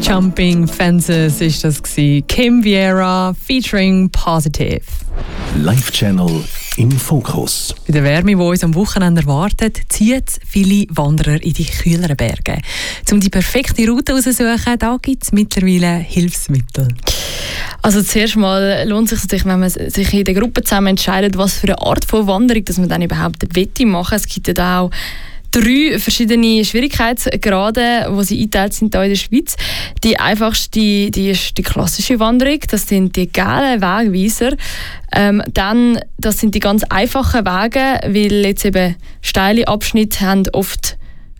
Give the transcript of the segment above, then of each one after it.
Jumping Fences ist das gewesen. Kim Vieira featuring Positive. Live-Channel im Fokus. Bei der Wärme, die uns am Wochenende erwartet, zieht viele Wanderer in die kühleren Berge. Um die perfekte Route herauszusuchen, da gibt es mittlerweile Hilfsmittel. Also zuerst mal lohnt es sich, wenn man sich in der Gruppe zusammen entscheidet, was für eine Art von Wanderung dass man dann überhaupt machen will. Es gibt ja auch 3 verschiedene Schwierigkeitsgrade, die sie eingeteilt sind hier in der Schweiz. Die einfachste, die ist die klassische Wanderung. Das sind die gelben Wegweiser. Dann, das sind die ganz einfachen Wege, weil jetzt eben steile Abschnitte haben oft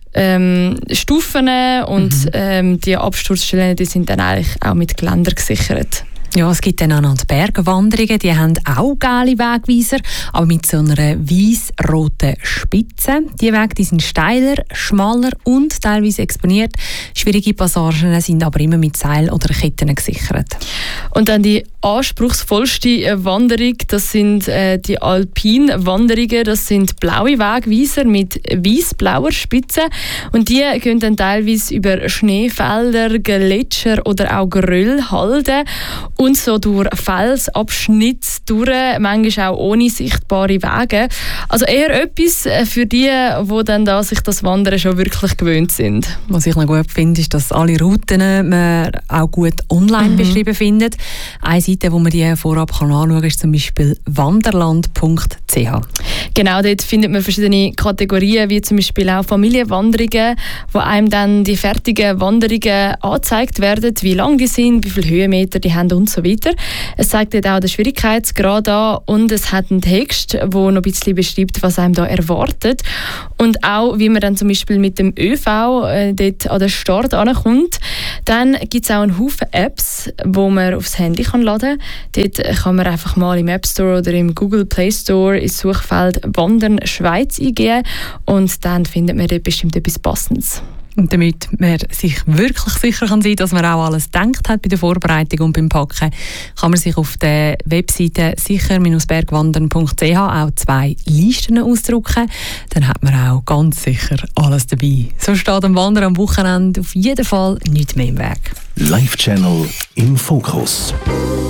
Stufen und die Absturzstellen, die sind dann eigentlich auch mit Geländer gesichert. Ja, es gibt dann auch noch die Bergwanderungen, die haben auch gelbe Wegweiser, aber mit so einer weiss-roten Spitze. Die Wege die sind steiler, schmaler und teilweise exponiert. Schwierige Passagen sind aber immer mit Seil oder Ketten gesichert. Und dann die anspruchsvollste Wanderung, das sind die Alpin-Wanderungen. Das sind blaue Wegweiser mit weiss-blauer Spitze. Und die gehen dann teilweise über Schneefelder, Gletscher oder auch Geröllhalden und so durch Felsabschnitte durch, manchmal auch ohne sichtbare Wege. Also eher etwas für die dann da sich das Wandern schon wirklich gewöhnt sind. Was ich noch gut finde, ist, dass alle Routen man auch gut online beschrieben findet. Eine Seite, wo man die vorab anschauen kann, ist zum Beispiel wanderland.ch. Genau, dort findet man verschiedene Kategorien, wie zum Beispiel auch Familienwanderungen, wo einem dann die fertigen Wanderungen angezeigt werden, wie lang die sind, wie viele Höhenmeter die haben und so weiter. Es zeigt dort auch den Schwierigkeitsgrad an und es hat einen Text, der noch ein bisschen beschreibt, was einem da erwartet. Und auch, wie man dann zum Beispiel mit dem ÖV dort an den Start ankommt. Dann gibt es auch einen Haufen Apps, die man aufs Handy laden kann. Dort kann man einfach mal im App Store oder im Google Play Store ins Suchfeld «Wandern Schweiz» eingeben und dann findet man dort bestimmt etwas Passendes. Und damit man sich wirklich sicher kann sein, dass man auch alles gedacht hat bei der Vorbereitung und beim Packen, kann man sich auf der Webseite sicher-bergwandern.ch auch 2 Listen ausdrucken. Dann hat man auch ganz sicher alles dabei. So steht am Wandern am Wochenende auf jeden Fall nichts mehr im Weg. Live-Channel im Fokus.